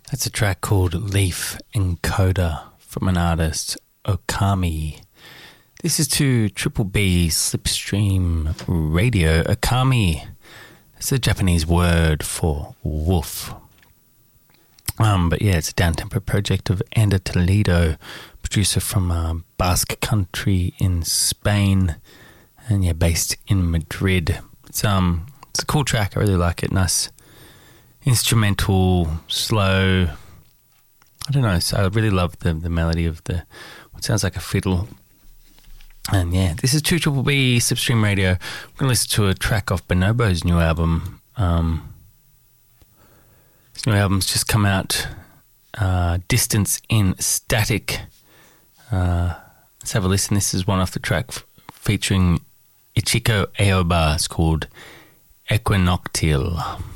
That's a track called Leaf Encoder from an artist, Okami. This is to Triple B Slipstream Radio. Okami, that's a Japanese word for wolf. But yeah, it's a downtempo project of Ander Toledo, producer from Basque Country in Spain, and yeah, based in Madrid. It's a cool track. I really like it. Nice instrumental, slow. I don't know. So I really love the melody of what sounds like a fiddle. And yeah, this is 2BBB Slipstream Radio. I'm going to listen to a track off Bonobo's new album. This new album's just come out. Distance in Static. Let's have a listen. This is one off the track featuring Ichiko Aoba. It's called Equinoctial.